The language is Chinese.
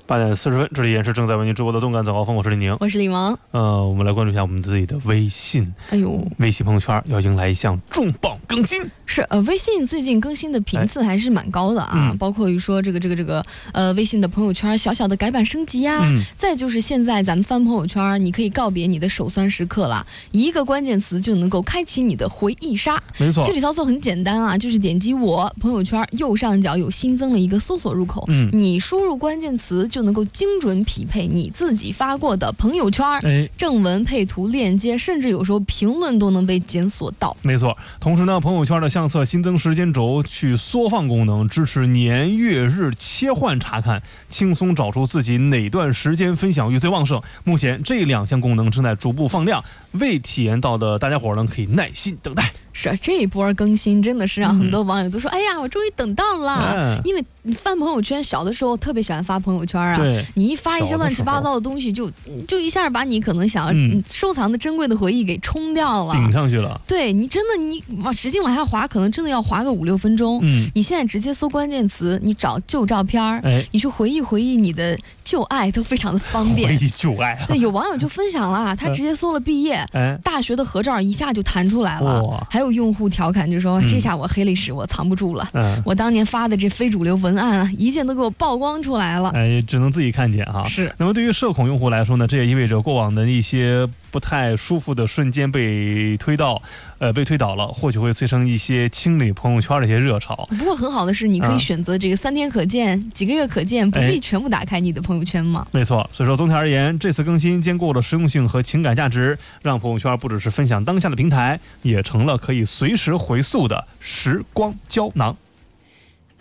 8点40分，这里也是正在为您直播的动感早高峰，我是李宁， 我是李萌。 我们来关注一下我们自己的微信。微信朋友圈要迎来一项重磅更新。 是微信最近更新的频次还是蛮高的啊，包括于说这个微信的朋友圈小小的改版升级啊，再就是现在咱们翻朋友圈，你可以告别你的手酸时刻了，一个关键词就能够开启你的回忆杀。 没错， 具体操作很简单啊，就是点击我朋友圈右上角有新增了一个搜索入口，你输入关键词就能够精准匹配你自己发过的朋友圈，正文、配图、链接，甚至有时候评论都能被检索到。 没错，同时呢，朋友圈的相册新增时间轴去缩放功能，支持年月日切换查看，轻松找出自己哪段时间分享欲最旺盛。目前这2项功能正在逐步放量，未体验到的大家伙呢可以耐心等待。 是啊，这一波更新真的是让很多网友都说，哎呀，我终于等到了。因为你翻朋友圈，小的时候特别喜欢发朋友圈啊，你一发一些乱七八糟的东西，就一下把你可能想要收藏的珍贵的回忆给冲掉了， 顶上去了。对， 你真的使劲往下滑，可能真的要滑个5-6分钟。你现在直接搜关键词，你找旧照片，你去回忆你的旧爱，都非常的方便。 回忆旧爱， 对，有网友就分享了，他直接搜了毕业，大学的合照一下就弹出来了。还有用户调侃就说，这下我黑历史我藏不住了，我当年发的这非主流文案啊，一键都给我曝光出来了。 只能自己看见哈。 是。 那么对于社恐用户来说呢，这也意味着过往的一些不太舒服的瞬间被推倒了，或许会催生一些清理朋友圈的一些热潮。 不过很好的是，你可以选择这个3天可见、几个月可见，不必全部打开你的朋友圈嘛。 没错，所以说总体而言，这次更新兼顾了实用性和情感价值，让朋友圈不只是分享当下的平台，也成了可以随时回溯的时光胶囊。